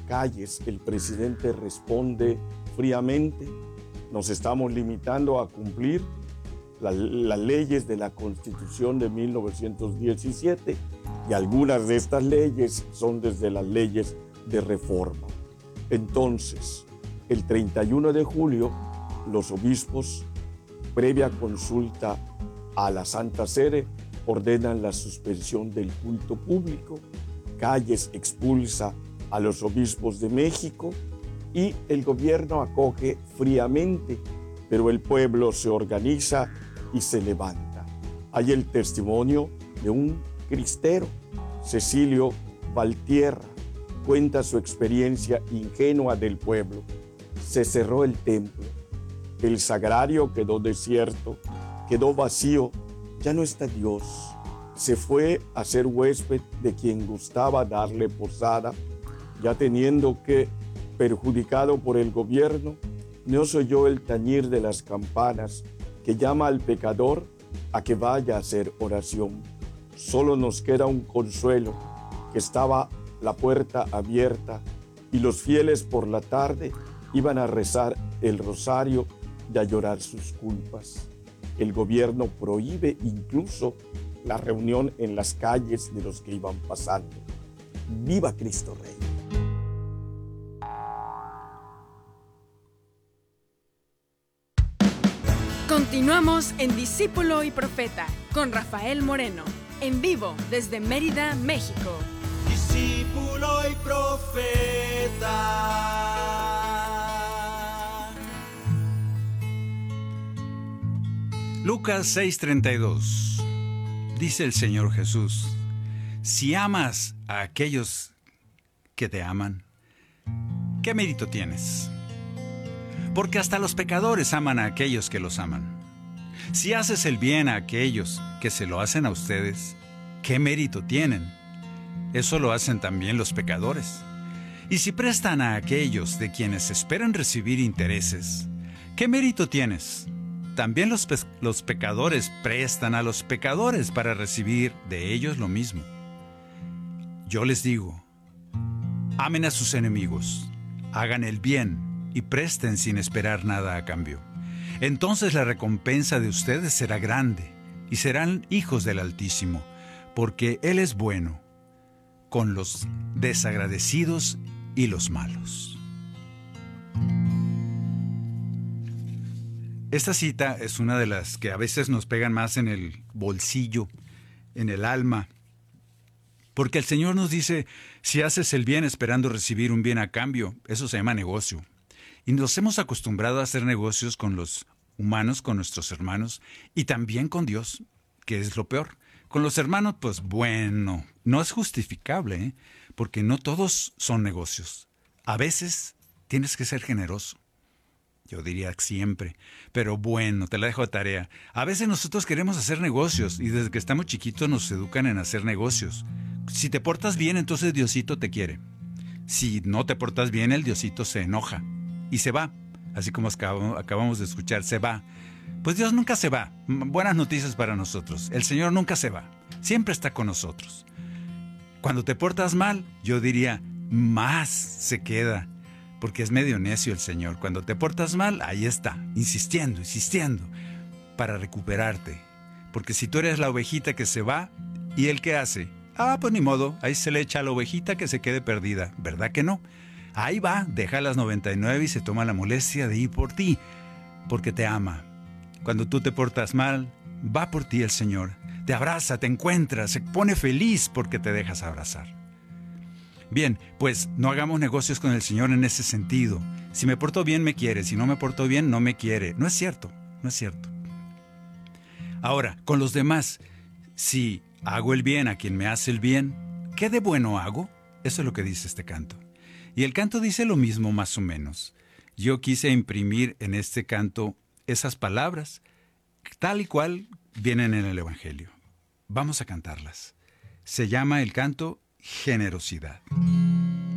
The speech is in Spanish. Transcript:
calles, el presidente responde fríamente: nos estamos limitando a cumplir las leyes de la Constitución de 1917 y algunas de estas leyes son desde las leyes de reforma. Entonces, el 31 de julio, los obispos, previa consulta a la Santa Sede, ordenan la suspensión del culto público. Calles expulsa a los obispos de México y el gobierno acoge fríamente, pero el pueblo se organiza y se levanta. Hay el testimonio de un cristero, Cecilio Valtierra, cuenta su experiencia ingenua del pueblo. Se cerró el templo, el sagrario quedó desierto, quedó vacío, ya no está Dios. Se fue a ser huésped de quien gustaba darle posada, ya teniendo que, perjudicado por el gobierno, no se oyó el tañir de las campanas que llama al pecador a que vaya a hacer oración. Solo nos queda un consuelo, que estaba la puerta abierta y los fieles por la tarde iban a rezar el rosario y a llorar sus culpas. El gobierno prohíbe incluso la reunión en las calles de los que iban pasando. ¡Viva Cristo Rey! Continuamos en Discípulo y Profeta con Rafael Moreno, en vivo desde Mérida, México. Discípulo y Profeta. Lucas 6:32. Dice el Señor Jesús: si amas a aquellos que te aman, ¿qué mérito tienes? Porque hasta los pecadores aman a aquellos que los aman. Si haces el bien a aquellos que se lo hacen a ustedes, ¿qué mérito tienen? Eso lo hacen también los pecadores. Y si prestan a aquellos de quienes esperan recibir intereses, ¿qué mérito tienes? También los pecadores prestan a los pecadores para recibir de ellos lo mismo. Yo les digo, amen a sus enemigos, hagan el bien y presten sin esperar nada a cambio. Entonces la recompensa de ustedes será grande y serán hijos del Altísimo, porque Él es bueno con los desagradecidos y los malos. Esta cita es una de las que a veces nos pegan más en el bolsillo, en el alma, porque el Señor nos dice, si haces el bien esperando recibir un bien a cambio, eso se llama negocio. Y nos hemos acostumbrado a hacer negocios con los humanos, con nuestros hermanos, y también con Dios, que es lo peor. Con los hermanos, pues bueno, no es justificable, ¿eh? Porque no todos son negocios. A veces tienes que ser generoso. Yo diría siempre, pero bueno, te la dejo de tarea. A veces nosotros queremos hacer negocios y desde que estamos chiquitos nos educan en hacer negocios. Si te portas bien, entonces Diosito te quiere. Si no te portas bien, el Diosito se enoja y se va. Así como acabamos de escuchar, se va. Pues Dios nunca se va. Buenas noticias para nosotros. El Señor nunca se va. Siempre está con nosotros. Cuando te portas mal, yo diría, más se queda. Porque es medio necio el Señor. Cuando te portas mal, ahí está, insistiendo, para recuperarte. Porque si tú eres la ovejita que se va, ¿y él qué hace? Pues ni modo, ahí se le echa a la ovejita que se quede perdida. ¿Verdad que no? Ahí va, deja las 99 y se toma la molestia de ir por ti, porque te ama. Cuando tú te portas mal, va por ti el Señor. Te abraza, te encuentra, se pone feliz porque te dejas abrazar. Bien, pues no hagamos negocios con el Señor en ese sentido. Si me porto bien, me quiere. Si no me porto bien, no me quiere. No es cierto, no es cierto. Ahora, con los demás, si hago el bien a quien me hace el bien, ¿qué de bueno hago? Eso es lo que dice este canto. Y el canto dice lo mismo más o menos. Yo quise imprimir en este canto esas palabras, tal y cual vienen en el Evangelio. Vamos a cantarlas. Se llama el canto Generosidad.